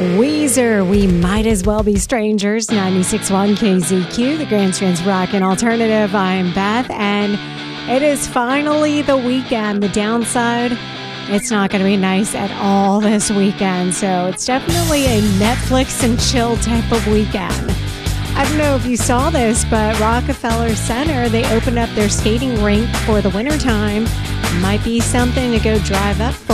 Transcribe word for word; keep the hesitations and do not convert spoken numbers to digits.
Weezer, We Might As Well Be Strangers, ninety-six point one K Z Q, the Grand Strand's Rock and Alternative. I'm Beth, and it is finally the weekend. The downside, it's not going to be nice at all this weekend, so it's definitely a Netflix and chill type of weekend. I don't know if you saw this, but Rockefeller Center, they opened up their skating rink for the wintertime. Might be something to go drive up for.